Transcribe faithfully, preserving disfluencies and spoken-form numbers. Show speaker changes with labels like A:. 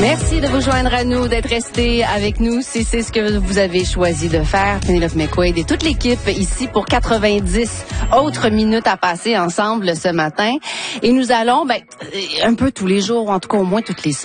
A: Merci de vous joindre à nous, d'être resté avec nous si c'est ce que vous avez choisi de faire. Penelope McQuaid et toute l'équipe ici pour quatre-vingt-dix autres minutes à passer ensemble ce matin. Et nous allons, ben, un peu tous les jours, ou en tout cas au moins toutes les semaines,